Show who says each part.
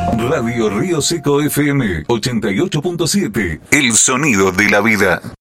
Speaker 1: Radio Río Seco FM 88.7. El sonido de la vida.